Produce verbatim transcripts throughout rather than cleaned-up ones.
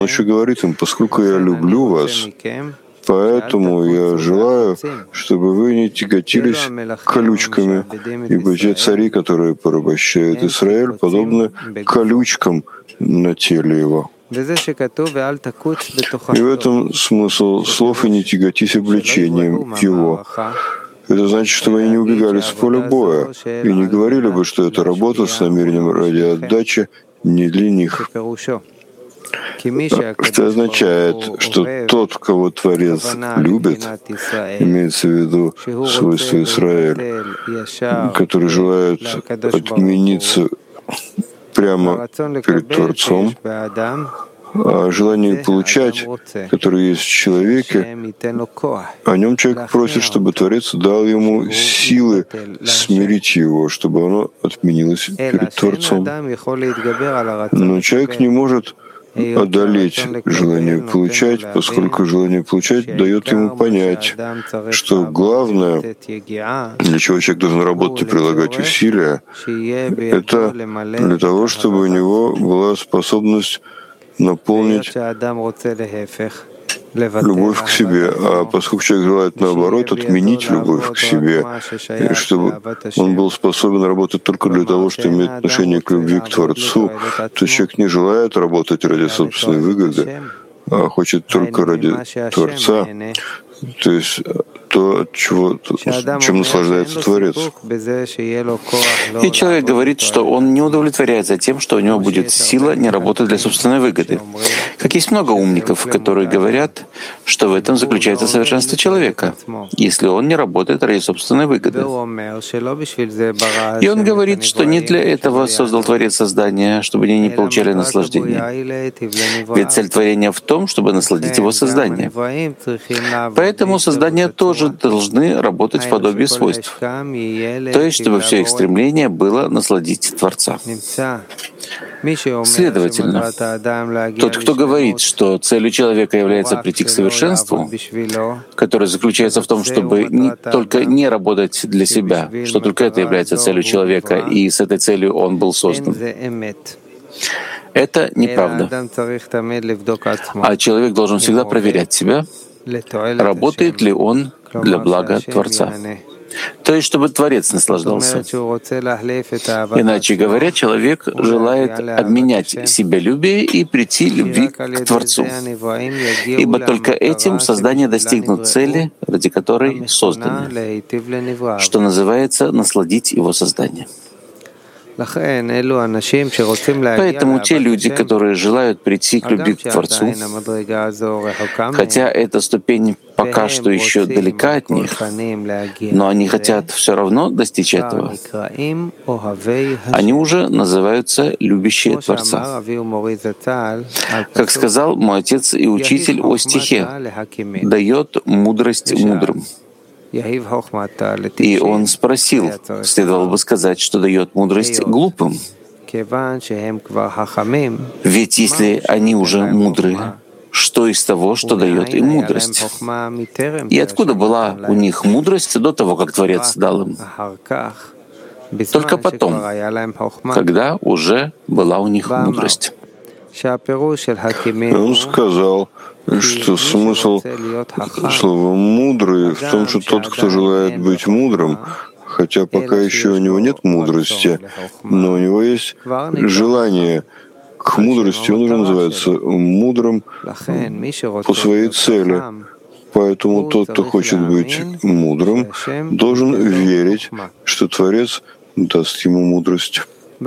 еще говорит им: поскольку я люблю вас, поэтому я желаю, чтобы вы не тяготились колючками, ибо те цари, которые порабощают Израиль, подобны колючкам на теле его. И в этом смысл слов: «и не тяготись обличением его». Это значит, чтобы они не убегали с поля боя и не говорили бы, что это работа с намерением ради отдачи не для них. Что означает, что тот, кого Творец любит, имеется в виду свойство Израиль, который желает отмениться прямо перед Творцом, а желание получать, которое есть в человеке, о нем человек просит, чтобы Творец дал ему силы смирить его, чтобы оно отменилось перед Творцом. Но человек не может одолеть желание получать, поскольку желание получать дает ему понять, что главное, для чего человек должен работать и прилагать усилия, это для того, чтобы у него была способность наполнить любовь к себе. А поскольку человек желает, наоборот, отменить любовь к себе, и чтобы он был способен работать только для того, что имеет отношение к любви к Творцу, то человек не желает работать ради собственной выгоды, а хочет только ради Творца, то есть то, от чего, чем наслаждается Творец. И человек говорит, что он не удовлетворяется тем, что у него будет сила не работать для собственной выгоды. Как есть много умников, которые говорят, что в этом заключается совершенство человека, если он не работает ради собственной выгоды. И он говорит, что не для этого создал Творец создание, чтобы они не получали наслаждение. Ведь цель творения в том, чтобы насладить его создание. Поэтому создания тоже должны работать в подобии свойств, то есть чтобы все их стремление было насладить Творца. Следовательно, тот, кто говорит, что целью человека является прийти к совершенству, которое заключается в том, чтобы не только не работать для себя, что только это является целью человека, и с этой целью он был создан, это неправда. А человек должен всегда проверять себя, работает ли он для блага Творца. То есть, чтобы Творец наслаждался. Иначе говоря, человек желает обменять себялюбие и прийти любви к Творцу. Ибо только этим создание достигнут цели, ради которой создано, что называется насладить его создание. Поэтому те люди, которые желают прийти к любви к Творцу, хотя эта ступень пока что еще далека от них, но они хотят все равно достичь этого, они уже называются любящие Творца. Как сказал мой отец и учитель о стихе, «дает мудрость мудрым». И он спросил, следовало бы сказать, что дает мудрость глупым. Ведь если они уже мудры, что из того, что дает им мудрость? И откуда была у них мудрость до того, как Творец дал им? Только потом, когда уже была у них мудрость. Он сказал, что смысл слова «мудрый» в том, что тот, кто желает быть мудрым, хотя пока еще у него нет мудрости, но у него есть желание к мудрости, он уже называется мудрым по своей цели. Поэтому тот, кто хочет быть мудрым, должен верить, что Творец даст ему мудрость. И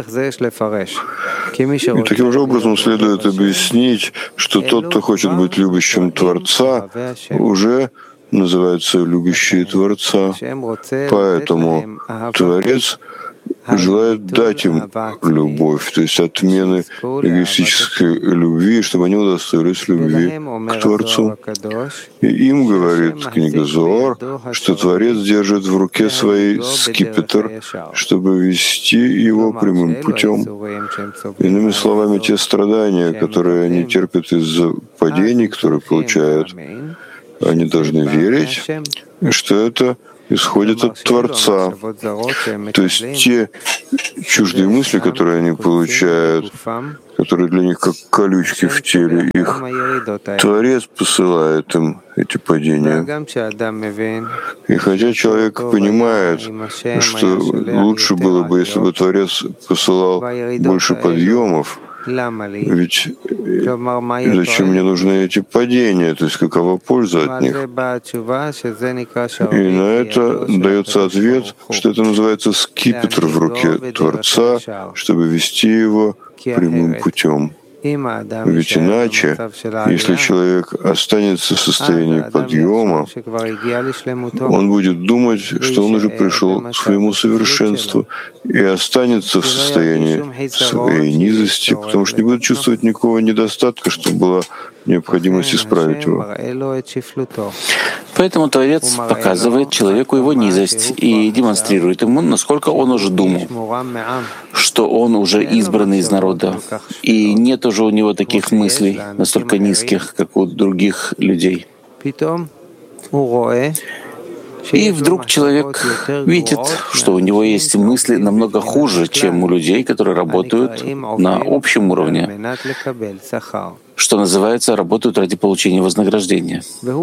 таким же образом следует объяснить, что тот, кто хочет быть любящим Творца, уже называется любящий Творца. Поэтому Творец желает дать им любовь, то есть отмены эгоистической любви, чтобы они удостоились любви к Творцу. И им говорит книга Зоар, что Творец держит в руке своей скипетр, чтобы вести его прямым путем. Иными словами, те страдания, которые они терпят из-за падений, которые получают, они должны верить, что это исходит от Творца. То есть те чуждые мысли, которые они получают, которые для них как колючки в теле. Их Творец посылает им эти падения. И хотя человек понимает, что лучше было бы, если бы Творец посылал больше подъемов, ведь зачем мне нужны эти падения, то есть какова польза от них? И на это дается ответ, что это называется скипетр в руке Творца, чтобы вести его прямым путем. Ведь иначе, если человек останется в состоянии подъема, он будет думать, что он уже пришел к своему совершенству и останется в состоянии своей низости, потому что не будет чувствовать никакого недостатка, чтобы была необходимость исправить его. Поэтому Творец показывает человеку его низость и демонстрирует ему, насколько он уже думал, что он уже избранный из народа, и нет уже у него таких мыслей настолько низких, как у других людей. И вдруг человек видит, что у него есть мысли намного хуже, чем у людей, которые работают на общем уровне, что называется, работают ради получения вознаграждения.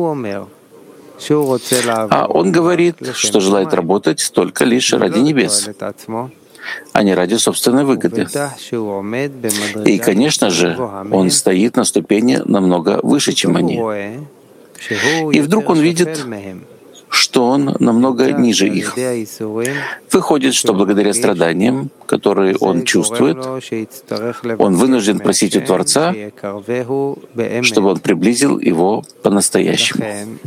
А он говорит, что желает работать только лишь ради небес, а не ради собственной выгоды. И, конечно же, он стоит на ступени намного выше, чем они. И вдруг он видит, что он намного ниже их. Выходит, что благодаря страданиям, которые он чувствует, он вынужден просить у Творца, чтобы он приблизил его по-настоящему.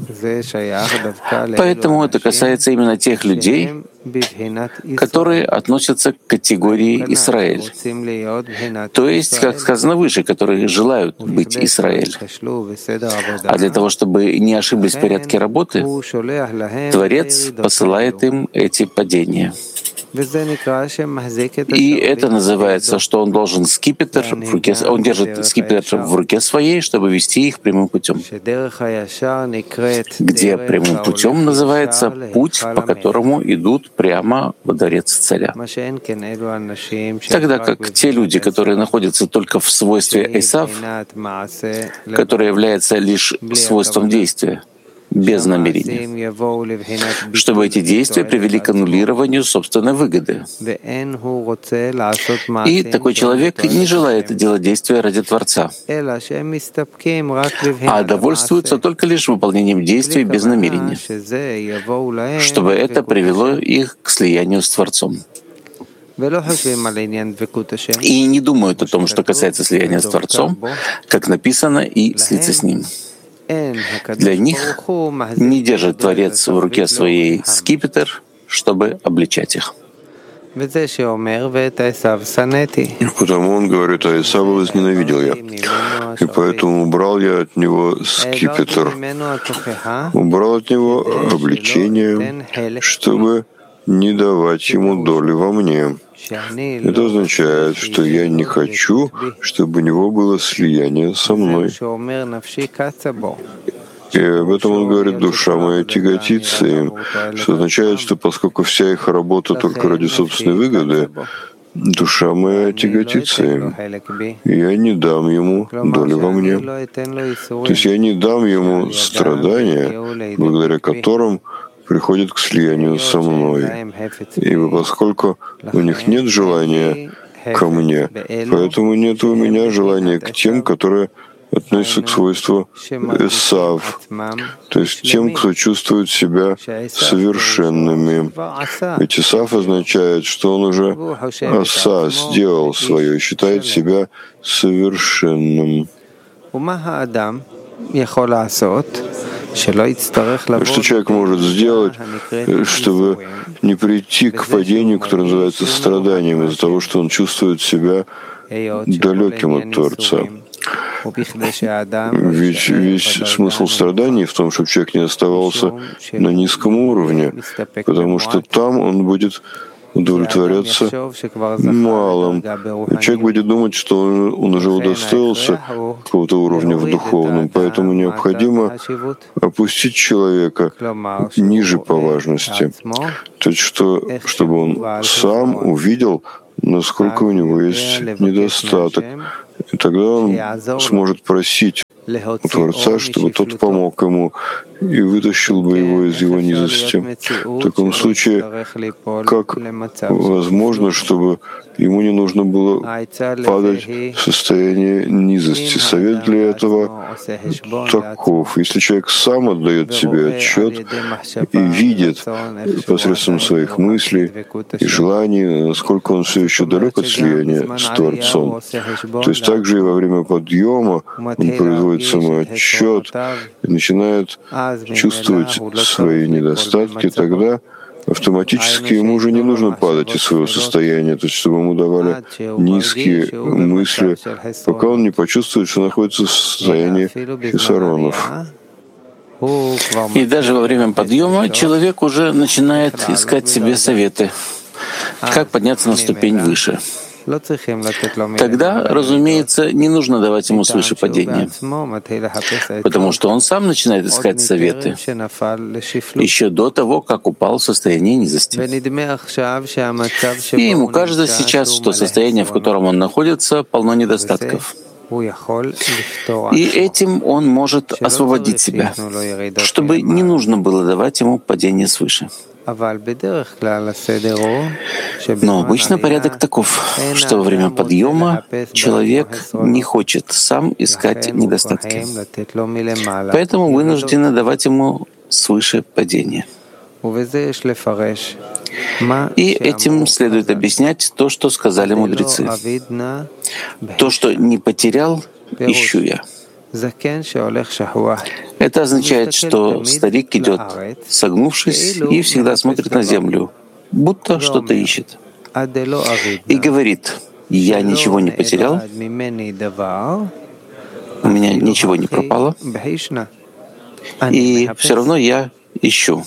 Поэтому это касается именно тех людей, которые относятся к категории Израиль, то есть, как сказано выше, которые желают быть Израиль. А для того, чтобы не ошиблись в порядке работы, Творец посылает им эти падения. И это называется, что он должен скипетр в руке, он держит скипетр в руке своей, чтобы вести их прямым путем. Где прямым путем называется путь, по которому идут прямо во дворец царя. Тогда как те люди, которые находятся только в свойстве Эсав, которое является лишь свойством действия, без намерения, чтобы эти действия привели к аннулированию собственной выгоды. И такой человек не желает делать действия ради Творца, а довольствуется только лишь выполнением действий без намерения, чтобы это привело их к слиянию с Творцом. И не думают о том, что касается слияния с Творцом, как написано, и слиться с Ним. Для них не держит Творец в руке своей скипетр, чтобы обличать их. Потому он говорит, а Исава возненавидел я, и поэтому убрал я от него скипетр, убрал от него обличение, чтобы не давать ему доли во мне. Это означает, что я не хочу, чтобы у него было слияние со мной. И об этом он говорит, душа моя тяготится им, что означает, что поскольку вся их работа только ради собственной выгоды, душа моя тяготится им. Я не дам ему доли во мне. То есть я не дам ему страдания, благодаря которым приходит к слиянию со мной. Ибо поскольку у них нет желания ко мне, поэтому нет у меня желания к тем, которые относятся к свойству Эсав, то есть тем, кто чувствует себя совершенными. Ведь Эсав означает, что он уже Аса сделал свое, считает себя совершенным. Что человек может сделать, чтобы не прийти к падению, которое называется страданием, из-за того, что он чувствует себя далеким от Творца? Ведь весь смысл страданий в том, чтобы человек не оставался на низком уровне, потому что там он будет удовлетворяться малым. Человек будет думать, что он, он уже удостоился какого-то уровня в духовном, поэтому необходимо опустить человека ниже по важности. То есть, что, чтобы он сам увидел, насколько у него есть недостаток, И тогда он сможет просить у Творца, чтобы тот помог ему и вытащил бы его из его низости. В таком случае, как возможно, чтобы ему не нужно было падать в состояние низости? Совет для этого таков. Если человек сам отдает себе отчет и видит посредством своих мыслей и желаний, насколько он все еще далек от слияния с Творцом, то есть также и во время подъема он производит самоотчет и начинает чувствовать свои недостатки, тогда автоматически ему уже не нужно падать из своего состояния, то есть чтобы ему давали низкие мысли, пока он не почувствует, что находится в состоянии хисаронов. И даже во время подъема человек уже начинает искать себе советы, как подняться на ступень выше. Тогда, разумеется, не нужно давать ему свыше падения, потому что он сам начинает искать советы еще до того, как упал в состояние низости. И ему кажется сейчас, что состояние, в котором он находится, полно недостатков. И этим он может освободить себя, чтобы не нужно было давать ему падение свыше. Но обычно порядок таков, что во время подъема человек не хочет сам искать недостатки, поэтому вынуждены давать ему свыше падение. И этим следует объяснять то, что сказали мудрецы. То, что не потерял, ищу я. Это означает, что старик идет, согнувшись, и всегда смотрит на землю, будто что-то ищет. И говорит: «Я ничего не потерял, у меня ничего не пропало, и все равно я ищу».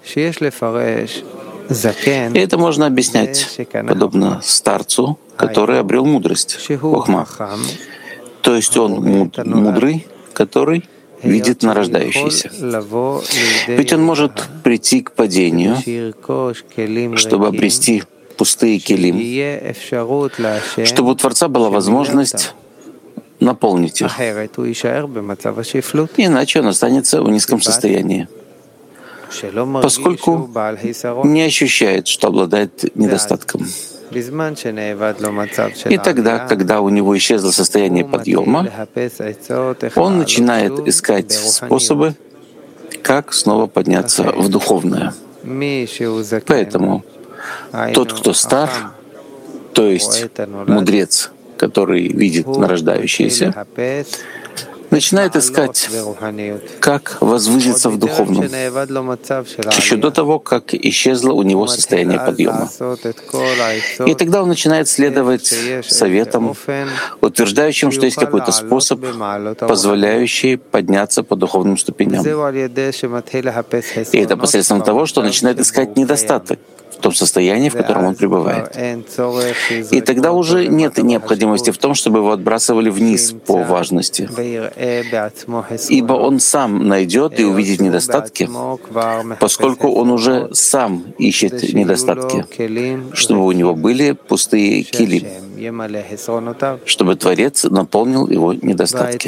И это можно объяснять, подобно старцу, который обрел мудрость, хохма. То есть он мудрый, который видит нарождающийся. Ведь он может прийти к падению, чтобы обрести пустые келим, чтобы у Творца была возможность наполнить их. Иначе он останется в низком состоянии, поскольку не ощущает, что обладает недостатком. И тогда, когда у него исчезло состояние подъема, он начинает искать способы, как снова подняться в духовное. Поэтому тот, кто стар, то есть мудрец, который видит нарождающееся, начинает искать, как возвыситься в духовном, еще до того, как исчезло у него состояние подъема. И тогда он начинает следовать советам, утверждающим, что есть какой-то способ, позволяющий подняться по духовным ступеням. И это посредством того, что он начинает искать недостаток в том состоянии, в котором он пребывает. И тогда уже нет необходимости в том, чтобы его отбрасывали вниз по важности, ибо он сам найдет и увидит недостатки, поскольку он уже сам ищет недостатки, чтобы у него были пустые килим, чтобы Творец наполнил его недостатки.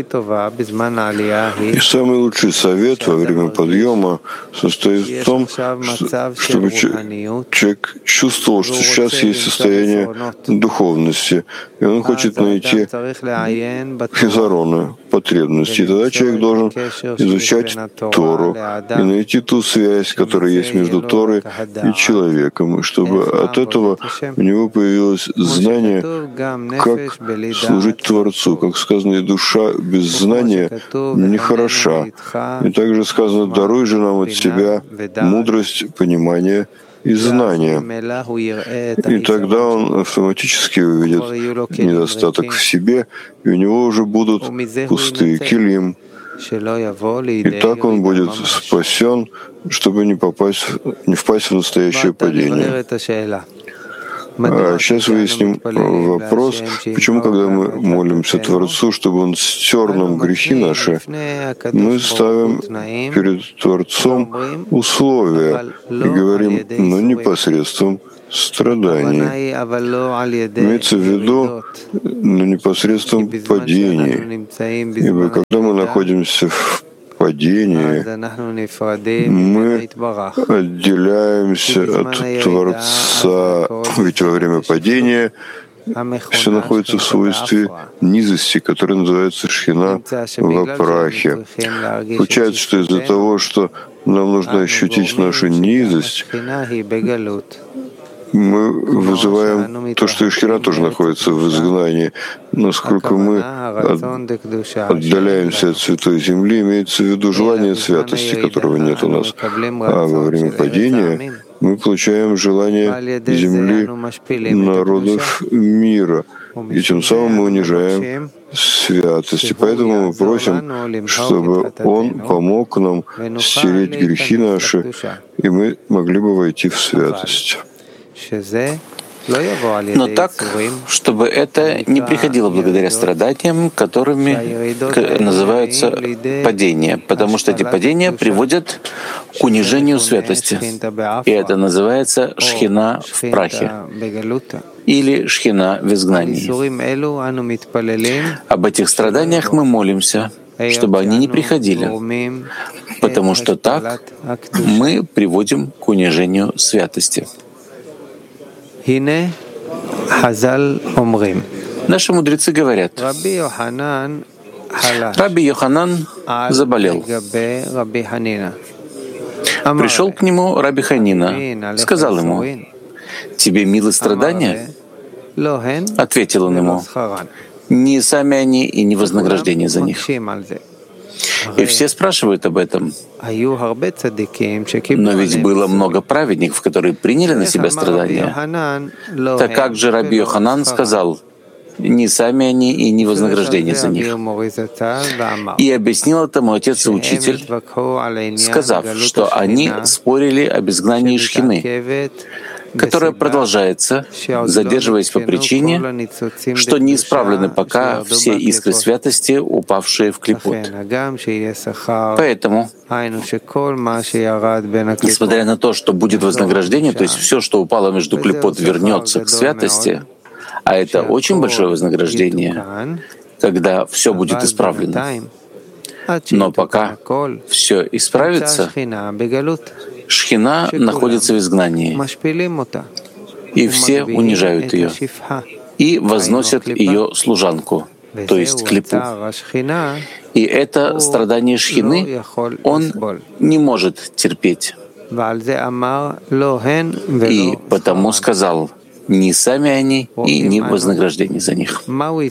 И самый лучший совет во время подъема состоит в том, что, чтобы человек чувствовал, что сейчас есть состояние духовности, и он хочет найти хизароны, потребности. И тогда человек должен изучать Тору и найти ту связь, которая есть между Торой и человеком, чтобы от этого у него появилось знание, как служить Творцу. Как сказано, и душа без знания нехороша. И также сказано: даруй же нам от себя мудрость, понимание и знания. И тогда он автоматически увидит недостаток в себе, и у него уже будут пустые килим. И так он будет спасен, чтобы не попасть, не впасть в настоящее падение. А сейчас выясним вопрос, почему, когда мы молимся Творцу, чтобы Он стер нам грехи наши, мы ставим перед Творцом условия и говорим: но не посредством страданий. Имеется в виду ну, непосредством падении. Ибо когда мы находимся в падении, мы отделяемся от Творца, ведь во время падения все находится в свойстве низости, которая называется шхина в прахе. Получается, что из-за того, что нам нужно ощутить нашу низость, мы вызываем то, что и шхина тоже находится в изгнании. Насколько мы от, отдаляемся от Святой Земли, имеется в виду желание святости, которого нет у нас. А во время падения мы получаем желание земли народов мира, и тем самым мы унижаем святость. И поэтому мы просим, чтобы Он помог нам стереть грехи наши, и мы могли бы войти в святость. Но так, чтобы это не приходило благодаря страданиям, которыми называются падения, потому что эти падения приводят к унижению святости. И это называется шхина в прахе или шхина в изгнании. Об этих страданиях мы молимся, чтобы они не приходили, потому что так мы приводим к унижению святости. Наши мудрецы говорят, Раби Йоханан заболел. Пришел к нему Раби Ханина, сказал ему, «Тебе милы страдания?» Ответил он ему, «Не сами они и не вознаграждение за них». И все спрашивают об этом. Но ведь было много праведников, которые приняли на себя страдания. Так как же Раби Йоханан сказал, не сами они и не вознаграждение за них. И объяснил это мой отец и учитель, сказав, что они спорили об изгнании шхины, которая продолжается, задерживаясь по причине, что не исправлены пока все искры святости, упавшие в клипот. Поэтому, несмотря на то, что будет вознаграждение, то есть все, что упало между клипот, вернется к святости, а это очень большое вознаграждение, когда все будет исправлено. Но пока все исправится, шхина находится в изгнании, и все унижают ее и возносят ее служанку, то есть клипу. И это страдание шхины он не может терпеть. И потому сказал, не сами они и не вознаграждение за них. Мы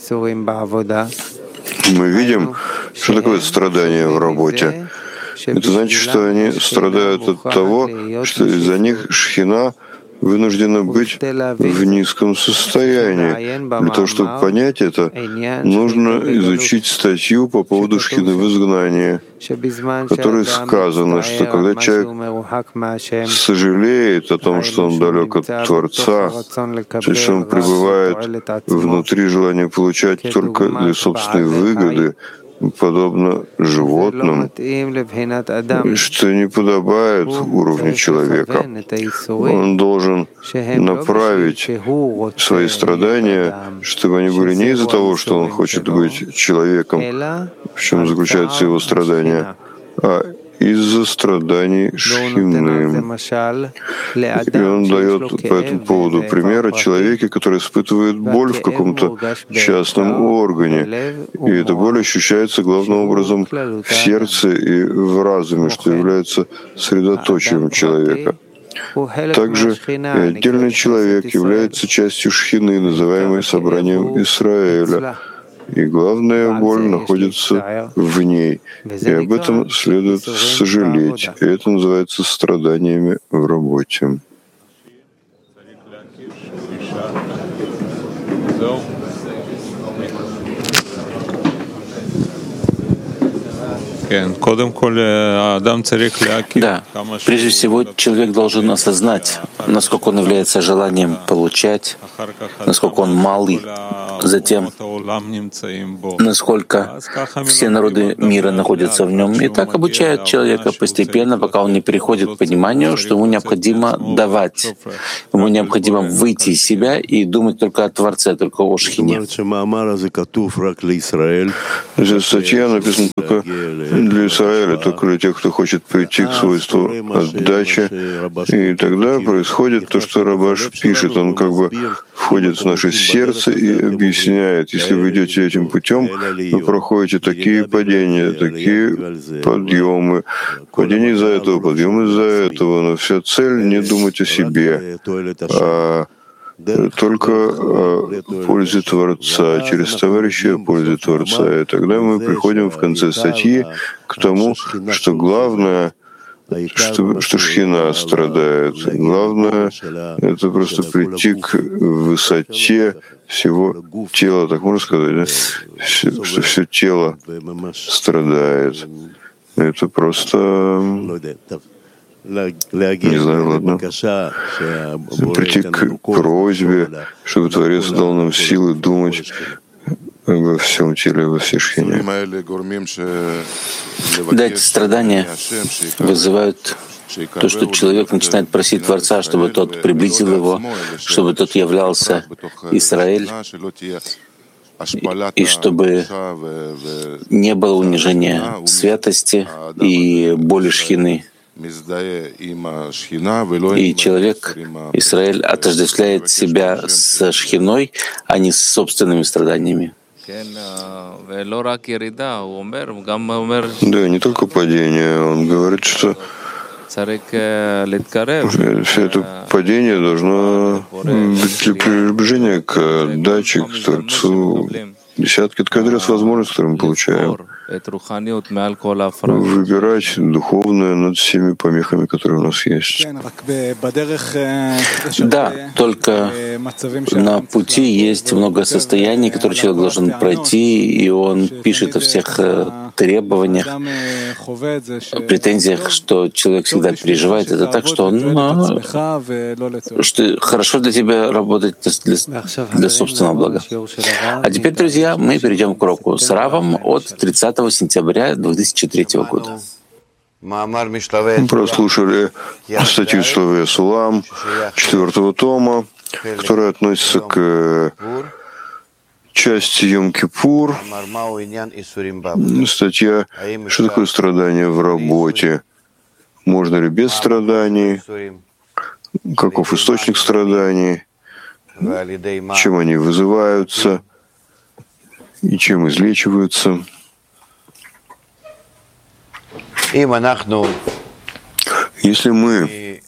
видим, что такое страдание в работе. Это значит, что они страдают от того, что из-за них шхина вынуждена быть в низком состоянии. Для того, чтобы понять это, нужно изучить статью по поводу шхины в изгнании, в которой сказано, что когда человек сожалеет о том, что он далек от Творца, то есть он пребывает внутри желания получать только для собственной выгоды, подобно животным, что не подобает уровню человека. Он должен направить свои страдания, чтобы они были не из-за того, что он хочет быть человеком, в чем заключается его страдания, а из-за страданий шхины. И он дает по этому поводу пример о человеке, который испытывает боль в каком-то частном органе. И эта боль ощущается главным образом в сердце и в разуме, что является средоточием человека. Также и отдельный человек является частью шхины, называемой собранием Израиля. И главная боль находится в ней. И об этом следует сожалеть. И это называется страданиями в работе. Да, прежде всего человек должен осознать, насколько он является желанием получать, насколько он малый. Затем насколько все народы мира находятся в нем, и так обучают человека постепенно, пока он не переходит к пониманию, что ему необходимо давать, ему необходимо выйти из себя и думать только о Творце, только о Шхине. Здесь статья написана только для Израиля, только для тех, кто хочет прийти к свойству отдачи, и тогда происходит то, что Рабаш пишет, он как бы входит в наше сердце и объясняет, если вы идете этим путем, вы проходите такие падения, такие подъемы, падения из-за этого, подъемы из-за этого, но вся цель — не думать о себе, а только о пользе Творца, через товарища о пользе Творца. И тогда мы приходим в конце статьи к тому, что главное — Что, что Шхина страдает. Главное — это просто прийти к высоте всего тела, так можно сказать, да? Все, что все тело страдает. Это просто... Не знаю, ладно. Прийти к просьбе, чтобы Творец дал нам силы думать во всем теле, во всей Шхине. Да, эти страдания вызывают то, что человек начинает просить Творца, чтобы тот приблизил его, чтобы тот являлся Израиль, и чтобы не было унижения святости и боли Шхины. И человек, Израиль, отождествляет себя с Шхиной, а не с собственными страданиями. Да, не только падение. Он говорит, что все это падение должно быть для приближения к отдаче, к Творцу. Десятки ткадрес возможностей, которые мы получаем. Выбирать духовное над всеми помехами, которые у нас есть. Да, только на пути есть много состояний, которые человек должен пройти, и он пишет о всех требованиях, претензиях, что человек всегда переживает. Это так, что он, что хорошо для тебя работать для, для собственного блага. А теперь, друзья, мы перейдем к уроку с Равом от тридцатого сентября две тысячи третьего года. Мы прослушали статью Шлаве Сулам четвертого тома, которая относится к части Йом-Кипур. Статья «Что такое страдание в работе? Можно ли без страданий? Каков источник страданий? Чем они вызываются? И чем излечиваются?» Если мы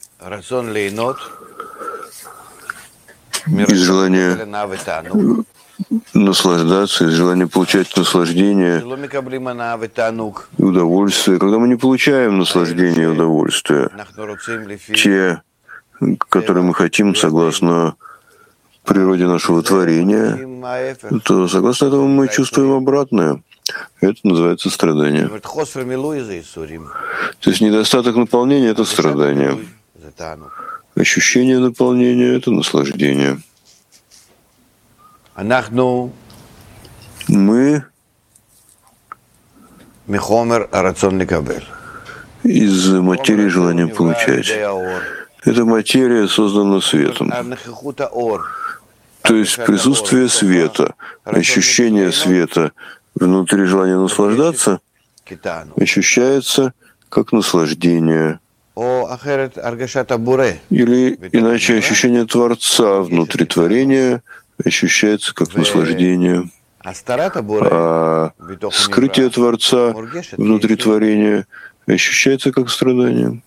из желания наслаждаться, из желания получать наслаждение и удовольствие, когда мы не получаем наслаждение и удовольствие, те, которые мы хотим согласно природе нашего творения, то согласно этому мы чувствуем обратное. Это называется страдание. То есть недостаток наполнения — это страдание. Ощущение наполнения — это наслаждение. Мы из материи желания получать. Эта материя создана светом. То есть присутствие света, ощущение света внутри желания наслаждаться ощущается как наслаждение. Или иначе ощущение Творца внутри творения ощущается как наслаждение. А скрытие Творца внутри творения ощущается как страдание.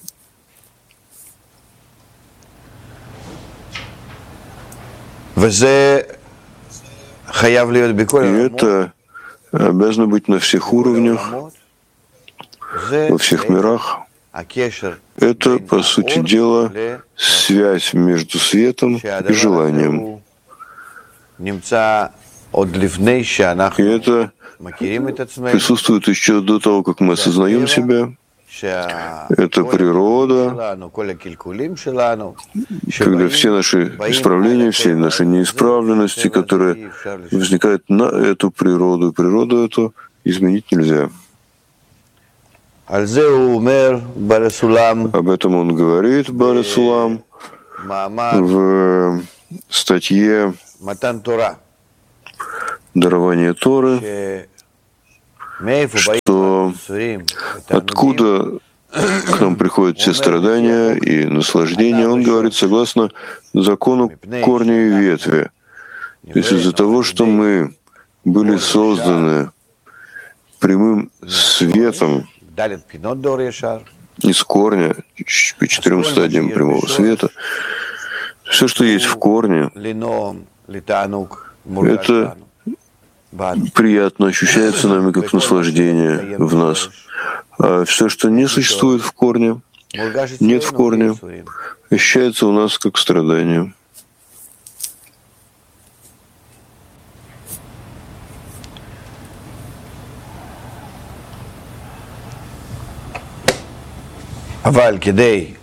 И это обязано быть на всех уровнях, во всех мирах. Это, по сути дела, связь между светом и желанием. И это присутствует еще до того, как мы осознаем себя, Это природа, когда все наши исправления, все наши неисправленности, которые возникают на эту природу, природу эту изменить нельзя. Об этом он говорит, Баля Сулам, в статье «Дарование Торы», что откуда к нам приходят все страдания и наслаждения, он говорит согласно закону корня и ветви. То есть из-за того, что мы были созданы прямым светом из корня, по четырем стадиям прямого света, все, что есть в корне, это приятно ощущается нами как наслаждение в нас. А все, что не существует в корне, нет в корне, ощущается у нас как страдание. אבל כדי